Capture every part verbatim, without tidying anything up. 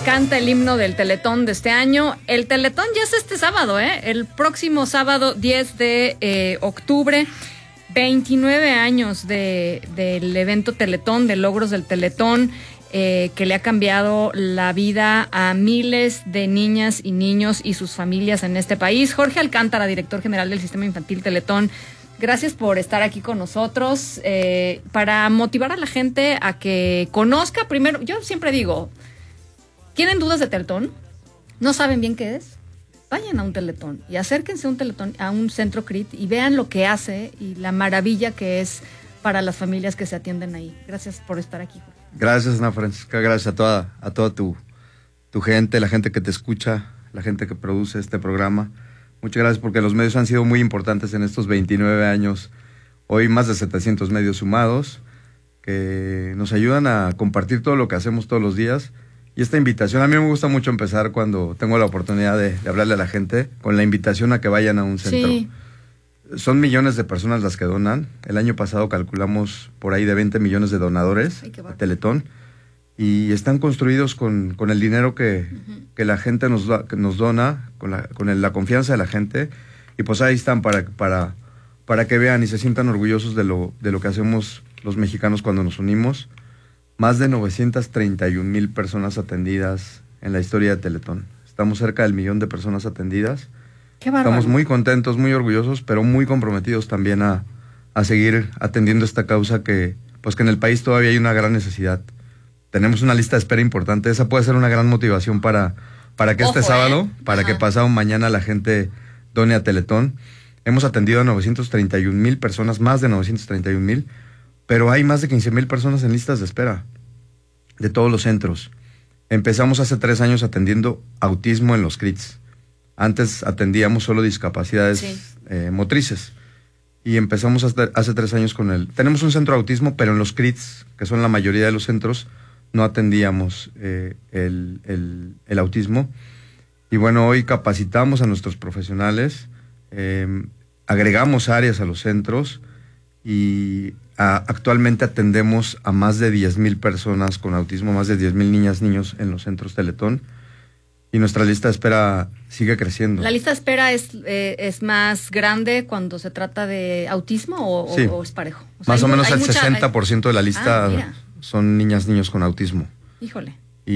canta el himno del Teletón de este año. El Teletón ya es este sábado, ¿eh? El próximo sábado diez de octubre. veintinueve años de, del evento Teletón, de logros del Teletón, eh, que le ha cambiado la vida a miles de niñas y niños y sus familias en este país. Jorge Alcántara, director general del Sistema Infantil Teletón, gracias por estar aquí con nosotros, eh, para motivar a la gente a que conozca primero. Yo siempre digo, ¿tienen dudas de Teletón? ¿No saben bien qué es? Vayan a un Teletón y acérquense a un Teletón, a un centro C R I T, y vean lo que hace y la maravilla que es para las familias que se atienden ahí. Gracias por estar aquí, Jorge. Gracias, Ana Francisca, gracias a toda, a toda tu, tu gente, la gente que te escucha, la gente que produce este programa. Muchas gracias, porque los medios han sido muy importantes en estos veintinueve años. Hoy más de setecientos medios sumados que nos ayudan a compartir todo lo que hacemos todos los días. Y esta invitación, a mí me gusta mucho empezar cuando tengo la oportunidad de, de hablarle a la gente, con la invitación a que vayan a un centro. Sí. Son millones de personas las que donan. El año pasado calculamos por ahí de veinte millones de donadores a Teletón. Y están construidos con, con el dinero que, uh-huh. que la gente nos, que nos dona, con, la, con el, la confianza de la gente. Y pues ahí están para, para, para que vean y se sientan orgullosos de lo, de lo que hacemos los mexicanos cuando nos unimos. Más de novecientas treinta y un mil personas atendidas en la historia de Teletón. Estamos cerca del millón de personas atendidas. Qué bárbaro. Estamos muy contentos, muy orgullosos, pero muy comprometidos también a, a seguir atendiendo esta causa que, pues que en el país todavía hay una gran necesidad. Tenemos una lista de espera importante. Esa puede ser una gran motivación para, para que Ojo, este sábado, ¿eh? para Ajá. que pasado mañana la gente done a Teletón. Hemos atendido a novecientas treinta y un mil personas, más de novecientas treinta y un mil, pero hay más de quince mil personas en listas de espera de todos los centros. Empezamos hace tres años atendiendo autismo en los C R I Ts. Antes atendíamos solo discapacidades sí. eh, motrices. Y empezamos hasta hace tres años con el... Tenemos un centro de autismo, pero en los C R I Ts, que son la mayoría de los centros, no atendíamos eh, el, el, el autismo. Y bueno, hoy capacitamos a nuestros profesionales, eh, agregamos áreas a los centros y a, actualmente atendemos a más de diez mil personas con autismo, más de diez mil niñas, niños en los centros Teletón. Y nuestra lista de espera sigue creciendo. ¿La lista de espera es, eh, es más grande cuando se trata de autismo o, sí. o es parejo? O sea, más hay, o menos el mucha, sesenta por ciento hay... de la lista ah, son niñas, niños con autismo. Híjole.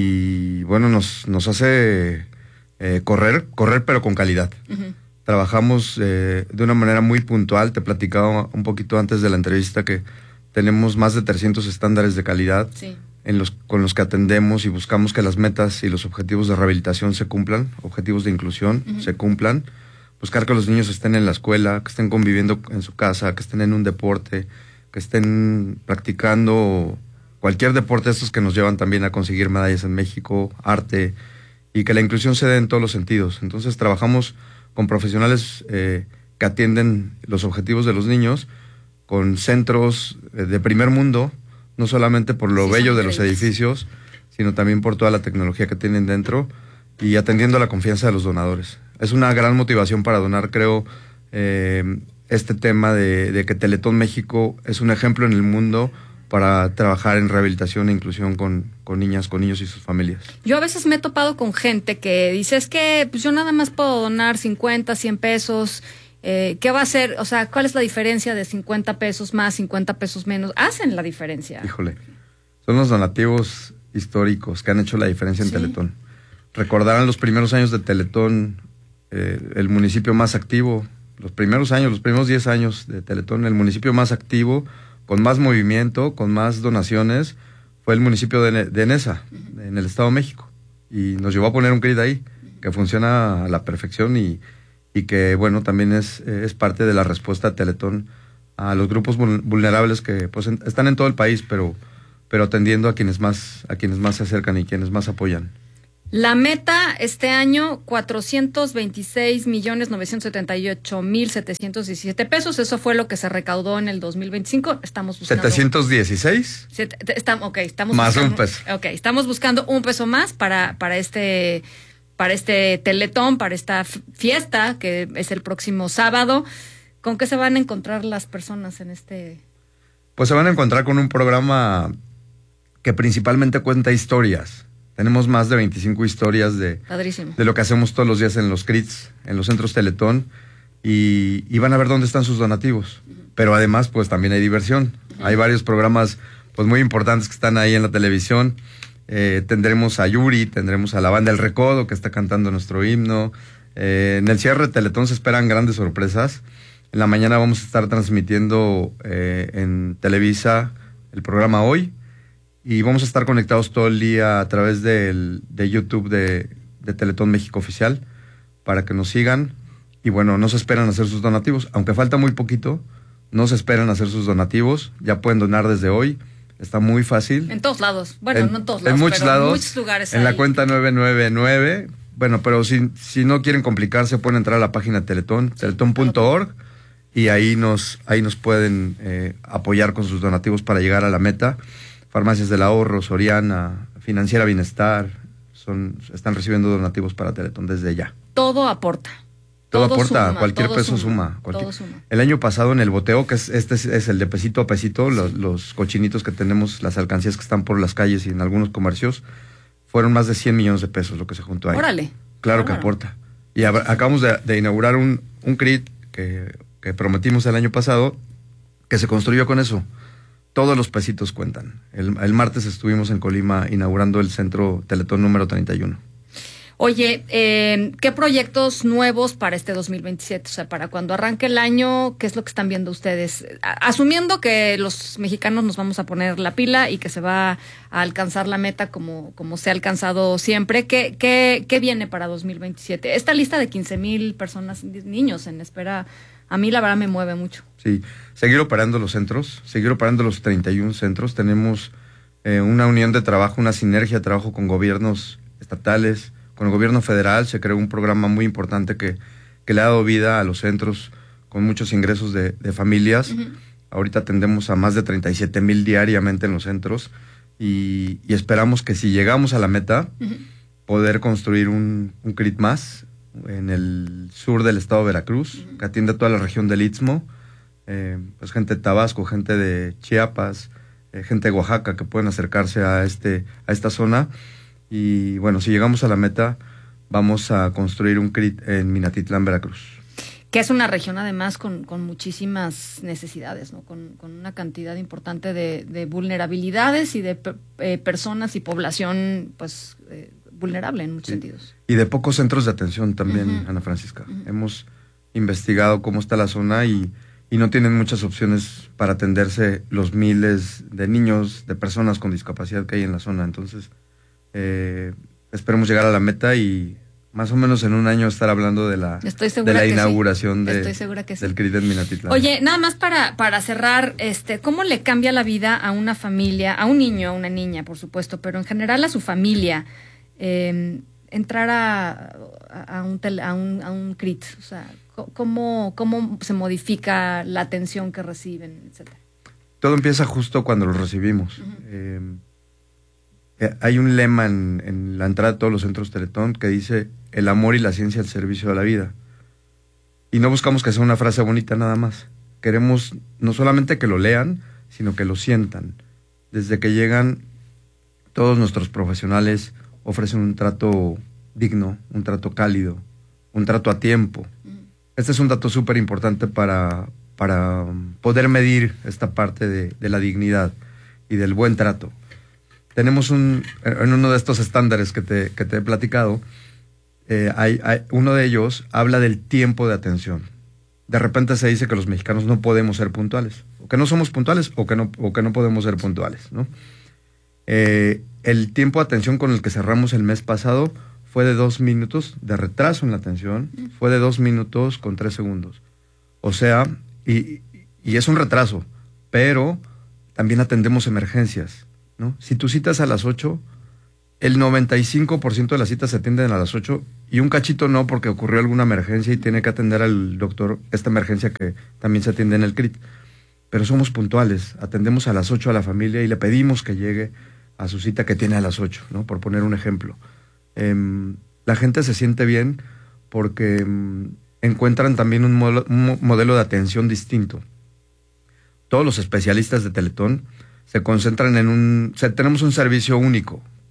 Y bueno, nos, nos hace eh, correr, correr pero con calidad. Uh-huh. Trabajamos eh, de una manera muy puntual. Te platicaba un poquito antes de la entrevista que tenemos más de trescientos estándares de calidad. Sí. En los, con los que atendemos y buscamos que las metas y los objetivos de rehabilitación se cumplan, objetivos de inclusión uh-huh. se cumplan, buscar que los niños estén en la escuela, que estén conviviendo en su casa, que estén en un deporte, que estén practicando cualquier deporte, estos que nos llevan también a conseguir medallas en México, arte, y que la inclusión se dé en todos los sentidos. Entonces trabajamos con profesionales eh, que atienden los objetivos de los niños, con centros eh, de primer mundo, no solamente por lo sí, bello de los edificios, sino también por toda la tecnología que tienen dentro y atendiendo a la confianza de los donadores. Es una gran motivación para donar, creo, eh, este tema de, de que Teletón México es un ejemplo en el mundo para trabajar en rehabilitación e inclusión con, con niñas, con niños y sus familias. Yo a veces me he topado con gente que dice, es que pues yo nada más puedo donar cincuenta, cien pesos... Eh, ¿Qué va a hacer? O sea, ¿cuál es la diferencia de cincuenta pesos más, cincuenta pesos menos? Hacen la diferencia. Híjole, son los donativos históricos que han hecho la diferencia en sí. Teletón. Recordarán los primeros años de Teletón, eh, el municipio más activo, los primeros años, los primeros diez años de Teletón, el municipio más activo, con más movimiento, con más donaciones, fue el municipio de, de Nesa, uh-huh. en el Estado de México. Y nos llevó a poner un C R I T ahí, uh-huh. que funciona a la perfección y... y que, bueno, también es, es parte de la respuesta de Teletón a los grupos vulnerables que pues en, están en todo el país, pero, pero atendiendo a quienes más, a quienes más se acercan y quienes más apoyan. La meta este año, cuatrocientos veintiséis millones novecientos setenta y ocho mil setecientos diecisiete pesos. Eso fue lo que se recaudó en el dos mil veinticinco. Estamos buscando... ¿setecientos dieciséis? Set, estamos, ok, estamos más buscando, un peso. Ok, estamos buscando un peso más para, para este... para este Teletón, para esta fiesta, que es el próximo sábado. ¿Con qué se van a encontrar las personas en este...? Pues se van a encontrar con un programa que principalmente cuenta historias. Tenemos más de veinticinco historias de, de lo que hacemos todos los días en los C R I Ts, en los centros Teletón, y, y van a ver dónde están sus donativos. Uh-huh. Pero además, pues también hay diversión. Uh-huh. Hay varios programas pues muy importantes que están ahí en la televisión. Eh, tendremos a Yuri, tendremos a la banda El Recodo, que está cantando nuestro himno. Eh, en el cierre de Teletón se esperan grandes sorpresas. En la mañana vamos a estar transmitiendo eh, en Televisa el programa Hoy, y vamos a estar conectados todo el día a través del, de YouTube de, de Teletón México Oficial, para que nos sigan. Y bueno, no se esperan hacer sus donativos, aunque falta muy poquito, no se esperan hacer sus donativos, ya pueden donar desde hoy, está muy fácil. En todos lados, bueno, en, no en todos lados, en muchos pero lados, en muchos lugares. En hay. la cuenta nueve nueve nueve, bueno, pero si, si no quieren complicarse, pueden entrar a la página de Teletón, sí, teletón punto org, y ahí nos, ahí nos pueden eh, apoyar con sus donativos para llegar a la meta. Farmacias del Ahorro, Soriana, Financiera Bienestar, son, están recibiendo donativos para Teletón desde ya. Todo aporta. Todo, todo aporta, suma, cualquier todo peso suma, suma. Cualquier... Todo suma. El año pasado en el boteo, que es, este es, es el de pesito a pesito, sí. los, los cochinitos que tenemos, las alcancías que están por las calles y en algunos comercios, fueron más de cien millones de pesos lo que se juntó ahí. Órale. Claro Órale. que aporta. Y ab- acabamos de, de inaugurar un, un C R I T que, que prometimos el año pasado, que se construyó con eso. Todos los pesitos cuentan. El, el martes estuvimos en Colima inaugurando el centro Teletón número treinta y uno. Oye, eh, ¿qué proyectos nuevos para este dos mil veintisiete? O sea, para cuando arranque el año, ¿qué es lo que están viendo ustedes? Asumiendo que los mexicanos nos vamos a poner la pila y que se va a alcanzar la meta como, como se ha alcanzado siempre, ¿qué, qué, qué viene para dos mil veintisiete? Esta lista de quince mil personas, niños en espera, a mí la verdad me mueve mucho. Sí, seguir operando los centros, seguir operando los treinta y uno centros. Tenemos eh, una unión de trabajo, una sinergia de trabajo con gobiernos estatales, con el gobierno federal. Se creó un programa muy importante que, que le ha dado vida a los centros con muchos ingresos de, de familias. Uh-huh. Ahorita atendemos a más de treinta y siete mil diariamente en los centros, y, y esperamos que si llegamos a la meta, uh-huh, poder construir un, un C R I T más en el sur del estado de Veracruz, uh-huh, que atiende a toda la región del Istmo, eh, pues gente de Tabasco, gente de Chiapas, eh, gente de Oaxaca, que pueden acercarse a, este, a esta zona. Y bueno, si llegamos a la meta, vamos a construir un C R I T en Minatitlán, Veracruz. Que es una región además con, con muchísimas necesidades, ¿no? Con, con una cantidad importante de, de vulnerabilidades y de eh, personas y población, pues, eh, vulnerable en muchos sí. sentidos. Y de pocos centros de atención también, uh-huh, Ana Francisca. Uh-huh. Hemos investigado cómo está la zona y, y no tienen muchas opciones para atenderse los miles de niños, de personas con discapacidad que hay en la zona. Entonces, Eh, esperemos llegar a la meta y más o menos en un año estar hablando de la, de la inauguración sí. de, Estoy segura que sí. del C R I T en Minatitlán. Oye, nada más para, para cerrar, este, ¿cómo le cambia la vida a una familia, a un niño, a una niña, por supuesto, pero en general a su familia, eh, entrar a, a, a, un tele, a, un, a un C R I T? O sea, ¿cómo, ¿cómo se modifica la atención que reciben, etcétera? Todo empieza justo cuando los recibimos. Uh-huh. Eh, Hay un lema en, en la entrada de todos los centros Teletón que dice: el amor y la ciencia al servicio de la vida. Y no buscamos que sea una frase bonita nada más. Queremos no solamente que lo lean, sino que lo sientan. Desde que llegan, todos nuestros profesionales ofrecen un trato digno, un trato cálido, un trato a tiempo. Este es un dato súper importante para, para poder medir esta parte de, de la dignidad y del buen trato. Tenemos un, en uno de estos estándares que te, que te he platicado, eh, hay, hay, uno de ellos habla del tiempo de atención. De repente se dice que los mexicanos no podemos ser puntuales, o que no somos puntuales, o que no, o que no podemos ser puntuales, ¿no? Eh, el tiempo de atención con el que cerramos el mes pasado fue de dos minutos de retraso en la atención, fue de dos minutos con tres segundos. O sea, y, y es un retraso, pero también atendemos emergencias, ¿no? Si tu cita es a las ocho, el noventa y cinco por ciento de las citas se atienden a las ocho y un cachito no, porque ocurrió alguna emergencia y tiene que atender al doctor esta emergencia que también se atiende en el C R I T. Pero somos puntuales, atendemos a las ocho a la familia y le pedimos que llegue a su cita que tiene a las ocho, ¿no? Por poner un ejemplo. Eh, la gente se siente bien porque eh, encuentran también un, modelo, un modelo de atención distinto. Todos los especialistas de Teletón se concentran en un... O sea, tenemos un servicio único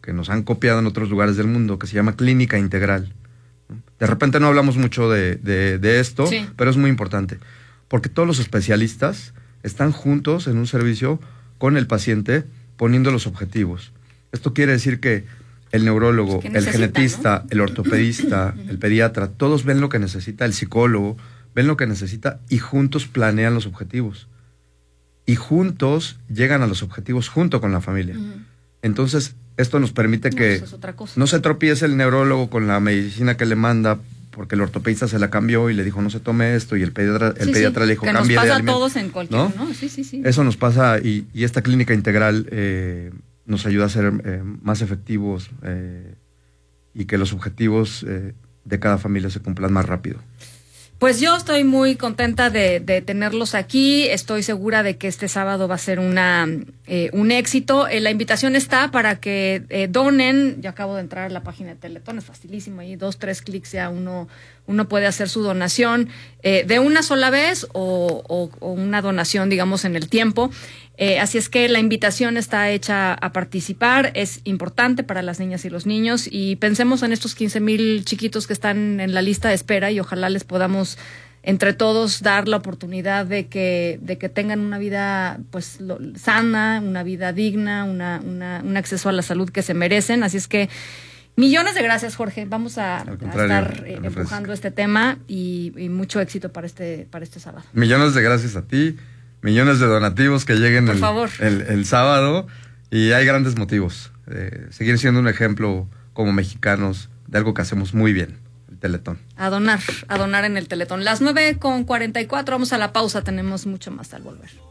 que nos han copiado en otros lugares del mundo, que se llama clínica integral. De repente no hablamos mucho de, de, de esto, sí. pero es muy importante, porque todos los especialistas están juntos en un servicio con el paciente poniendo los objetivos. Esto quiere decir que el neurólogo, que el genetista, ¿no? el ortopedista, el pediatra, todos ven lo que necesita, el psicólogo, ven lo que necesita y juntos planean los objetivos. Y juntos llegan a los objetivos junto con la familia. Uh-huh. Entonces, esto nos permite no, que es otra cosa. No se tropiece el neurólogo con la medicina que le manda, porque el ortopedista se la cambió y le dijo no se tome esto, y el pediatra, el sí, pediatra sí, le dijo que cambie nos pasa de alimento. A todos en cualquier, ¿no? ¿no? Sí, sí, sí. Eso nos pasa y, y esta clínica integral eh, nos ayuda a ser eh, más efectivos eh, y que los objetivos eh, de cada familia se cumplan más rápido. Pues yo estoy muy contenta de, de tenerlos aquí. Estoy segura de que este sábado va a ser una eh, un éxito. Eh, la invitación está para que eh, donen. Yo acabo de entrar a la página de Teletón, es facilísimo. Ahí dos, tres clics ya uno, uno puede hacer su donación eh, de una sola vez o, o, o una donación, digamos, en el tiempo. Eh, así es que la invitación está hecha a participar, es importante para las niñas y los niños y pensemos en estos quince mil chiquitos que están en la lista de espera y ojalá les podamos entre todos dar la oportunidad de que, de que tengan una vida pues lo, sana, una vida digna, una, una, un acceso a la salud que se merecen. Así es que millones de gracias, Jorge. Vamos a, a estar eh, empujando este tema y, y mucho éxito para este, para este sábado. Millones de gracias a ti. Millones de donativos que lleguen el, el, el sábado y hay grandes motivos. Eh, seguir siendo un ejemplo como mexicanos de algo que hacemos muy bien, el Teletón. A donar, a donar en el Teletón. Las nueve con cuarenta y cuatro, vamos a la pausa, tenemos mucho más al volver.